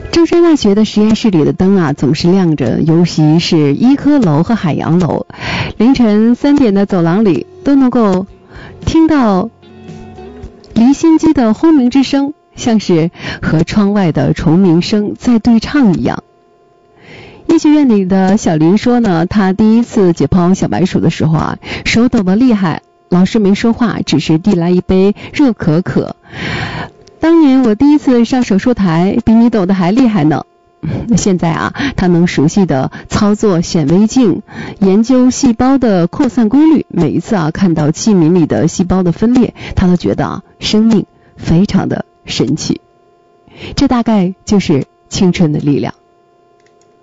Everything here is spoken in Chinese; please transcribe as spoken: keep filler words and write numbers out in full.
中山大学的实验室里的灯啊总是亮着，尤其是医科楼和海洋楼，凌晨三点的走廊里都能够听到离心机的轰鸣之声，像是和窗外的虫鸣声在对唱一样。医学院里的小林说呢，他第一次解剖小白鼠的时候啊，手抖得厉害，老师没说话，只是递来一杯热可可。当年我第一次上手术台，比你抖得还厉害呢。现在啊，他能熟悉的操作显微镜，研究细胞的扩散规律。每一次啊，看到器皿里的细胞的分裂，他都觉得啊，生命非常的神奇。这大概就是青春的力量。